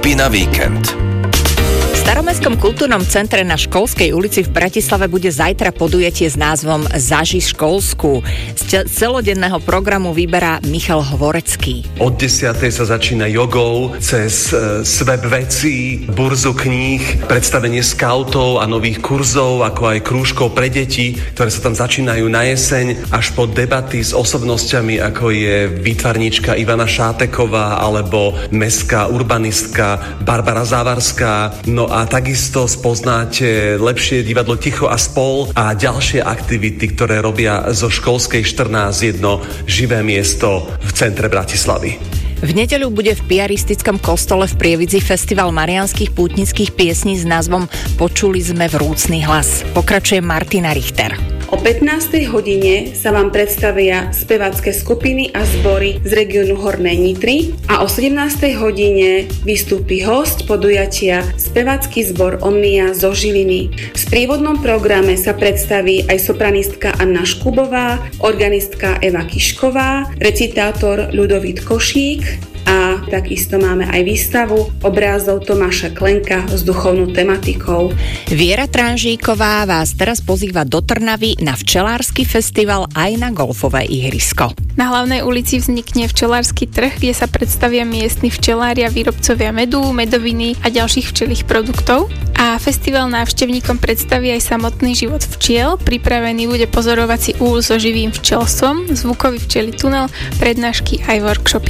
Tipy na víkend. V Staromestskom kultúrnom centre na Školskej ulici v Bratislave bude zajtra podujatie s názvom Zaži školskú. Z celodenného programu vyberá Michal Hvorecký. Od 10. sa začína jogou, cez web vecí, burzu kníh, predstavenie skautov a nových kurzov, ako aj krúžkov pre deti, ktoré sa tam začínajú na jeseň, až po debaty s osobnosťami, ako je výtvarníčka Ivana Šáteková alebo mestská urbanistka Barbara Závarská. No a takisto spoznáte lepšie divadlo Ticho a spol a ďalšie aktivity, ktoré robia zo Školskej 14 jedno živé miesto v centre Bratislavy. V nedeľu bude v piaristickom kostole v Prievidzi festival mariánskych pútnických piesní s názvom Počuli sme vrúcny hlas. Pokračuje Martina Richter. O 15. hodine sa vám predstavia spevácké skupiny a zbory z regiónu Hornej Nitry a o 17. hodine vystúpi hosť podujatia spevácky zbor Omnia zo Žiliny. V sprievodnom programe sa predstaví aj sopranistka Anna Škubová, organistka Eva Kišková, recitátor Ľudovít Košík a takisto máme aj výstavu obrázov Tomáša Klenka s duchovnou tematikou. Viera Tranžíková vás teraz pozýva do Trnavy na včelársky festival aj na golfové ihrisko. Na Hlavnej ulici vznikne včelársky trh, kde sa predstavia miestni včelári a výrobcovia medu, medoviny a ďalších včelých produktov. A festival návštevníkom predstaví aj samotný život včiel. Pripravený bude pozorovací úl so živým včelstvom, zvukový včelí tunel, prednášky aj workshopy.